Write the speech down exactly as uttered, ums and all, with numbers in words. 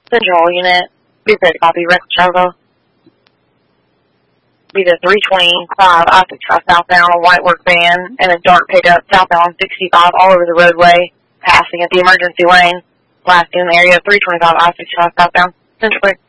Central unit, be prepared to copy, Rex Charvo. Be the three twenty-five I sixty-five southbound on white work van and a dark pickup southbound sixty-five all over the roadway, passing at the emergency lane, blasting in the area of three twenty-five I sixty-five southbound. Central clear.